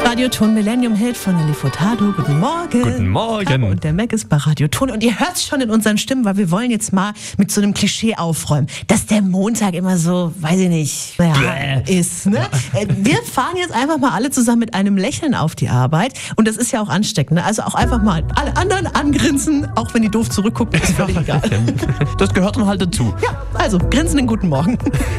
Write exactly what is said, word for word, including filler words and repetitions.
Radio Ton Millennium Hit von Nelly Furtado. Guten Morgen. Guten Morgen. Caro und der Mac ist bei Radio Ton. Und ihr hört es schon in unseren Stimmen, weil wir wollen jetzt mal mit so einem Klischee aufräumen, dass der Montag immer so, weiß ich nicht, naja, ist. Ne? Wir fahren jetzt einfach mal alle zusammen mit einem Lächeln auf die Arbeit. Und das ist ja auch ansteckend. Ne? Also auch einfach mal alle anderen angrinsen, auch wenn die doof zurückgucken, ist völlig egal. Das gehört dann halt dazu. Ja, also grinsen den guten Morgen.